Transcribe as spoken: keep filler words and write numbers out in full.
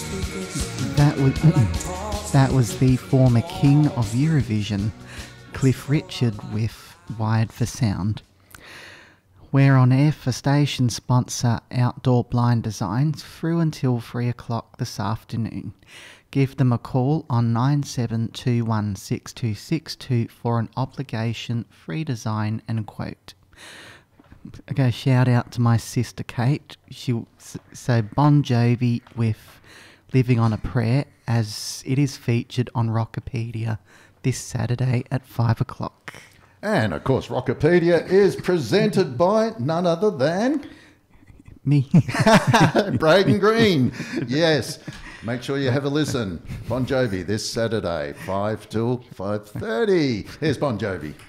That was that was the former king of Eurovision, Cliff Richard, with Wired for Sound. We're on air for station sponsor Outdoor Blind Designs through until three o'clock this afternoon. Give them a call on nine seven two one six two six two for an obligation-free design and quote. I go shout out to my sister Kate. She so Bon Jovi with Living on a Prayer, as it is featured on Rockopedia this Saturday at five o'clock. And of course, Rockopedia is presented by none other than me, Braden Green. Yes, make sure you have a listen. Bon Jovi this Saturday, five till five thirty. Here's Bon Jovi.